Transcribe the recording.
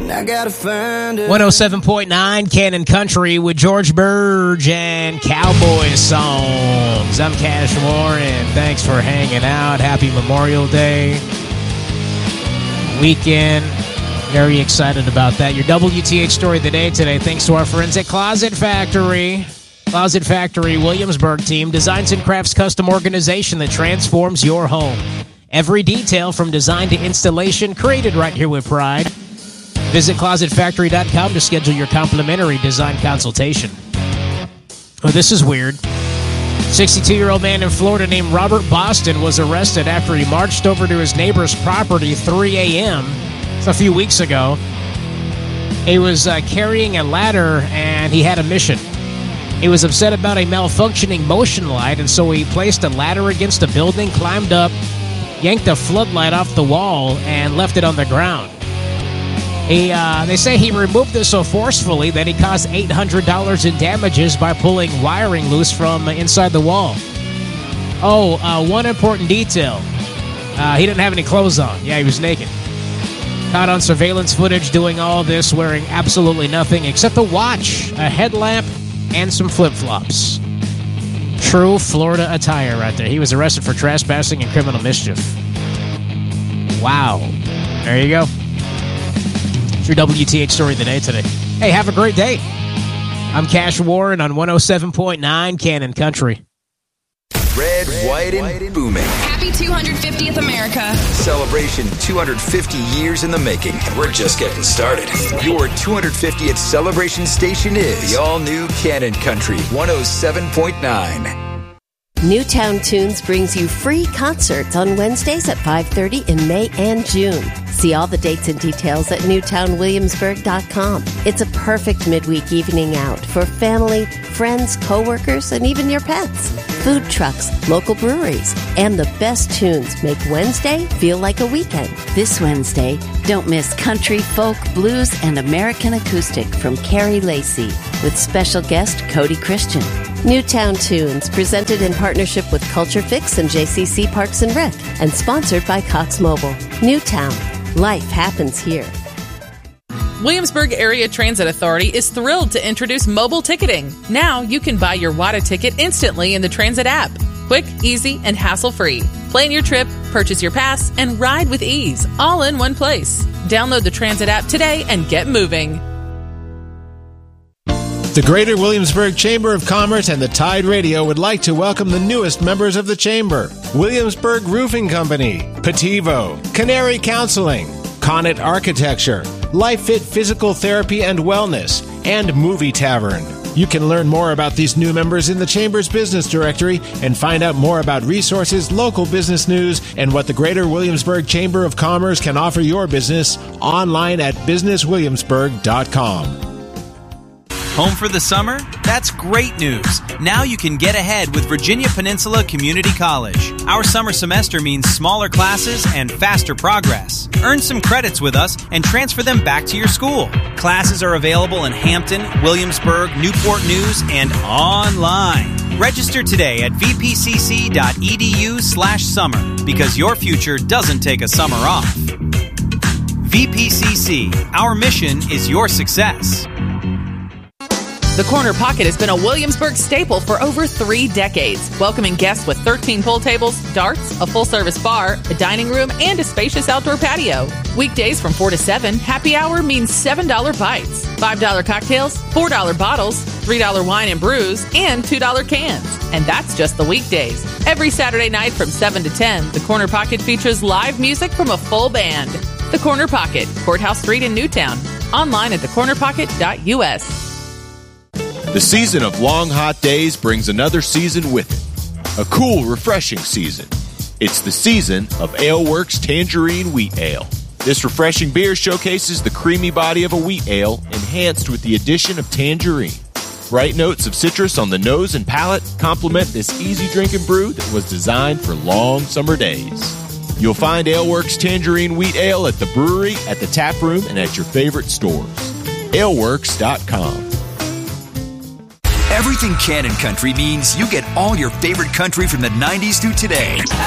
and I gotta find it. 107.9 Cannon Country with George Burge and Cowboy Songs. I'm Cash Warren. Thanks for hanging out. Happy Memorial Day weekend. Very excited about that. Your WTH story of the day today, thanks to our friends at Closet Factory. Closet Factory Williamsburg team designs and crafts custom organization that transforms your home. Every detail from design to installation created right here with pride. Visit closetfactory.com to schedule your complimentary design consultation. Oh, this is weird. 62-year-old man in Florida named Robert Boston was arrested after he marched over to his neighbor's property 3 a.m. It's a few weeks ago. He was carrying a ladder and he had a mission. He was upset about a malfunctioning motion light, and so he placed a ladder against a building, climbed up, yanked a floodlight off the wall, and left it on the ground. They say he removed it so forcefully that he caused $800 in damages by pulling wiring loose from inside the wall. One important detail. He didn't have any clothes on. Yeah, he was naked. Caught on surveillance footage doing all this, wearing absolutely nothing except a watch, a headlamp, and some flip-flops. True Florida attire right there. He was arrested for trespassing and criminal mischief. Wow. There you go. It's your WTH story of the day today. Hey, have a great day. I'm Cash Warren on 107.9 Cannon Country. Red, white, and booming. Happy 250th America. Celebration 250 years in the making. And we're just getting started. Your 250th celebration station is the all-new Cannon Country 107.9. Newtown Tunes brings you free concerts on Wednesdays at 5:30 in May and June. See all the dates and details at newtownwilliamsburg.com. It's a perfect midweek evening out for family, friends, coworkers, and even your pets. Food trucks, local breweries, and the best tunes make Wednesday feel like a weekend. This Wednesday, don't miss country, folk, blues, and American acoustic from Carrie Lacey with special guest Cody Christian. Newtown Tunes, presented in partnership with Culture Fix and JCC Parks and Rec, and sponsored by Cox Mobile. Newtown. Life happens here. Williamsburg Area Transit Authority is thrilled to introduce mobile ticketing. Now you can buy your WATA ticket instantly in the Transit app. Quick, easy, and hassle-free. Plan your trip, purchase your pass, and ride with ease, all in one place. Download the Transit app today and get moving. The Greater Williamsburg Chamber of Commerce and the Tide Radio would like to welcome the newest members of the Chamber. Williamsburg Roofing Company, Petivo, Canary Counseling, Connet Architecture, Life Fit Physical Therapy and Wellness, and Movie Tavern. You can learn more about these new members in the Chamber's business directory and find out more about resources, local business news, and what the Greater Williamsburg Chamber of Commerce can offer your business online at businesswilliamsburg.com. Home for the summer? That's great news. Now you can get ahead with Virginia Peninsula Community College. Our summer semester means smaller classes and faster progress. Earn some credits with us and transfer them back to your school. Classes are available in Hampton, Williamsburg, Newport News, and online. Register today at vpcc.edu/summer because your future doesn't take a summer off. VPCC, our mission is your success. The Corner Pocket has been a Williamsburg staple for over 3 decades, welcoming guests with 13 pool tables, darts, a full-service bar, a dining room, and a spacious outdoor patio. Weekdays from 4 to 7, happy hour means $7 bites, $5 cocktails, $4 bottles, $3 wine and brews, and $2 cans. And that's just the weekdays. Every Saturday night from 7 to 10, the Corner Pocket features live music from a full band. The Corner Pocket, Courthouse Street in Newtown. Online at thecornerpocket.us. The season of long, hot days brings another season with it. A cool, refreshing season. It's the season of AleWorks Tangerine Wheat Ale. This refreshing beer showcases the creamy body of a wheat ale, enhanced with the addition of tangerine. Bright notes of citrus on the nose and palate complement this easy-drinking brew that was designed for long summer days. You'll find AleWorks Tangerine Wheat Ale at the brewery, at the tap room, and at your favorite stores. AleWorks.com. Everything Cannon Country means you get all your favorite country from the 90s through today.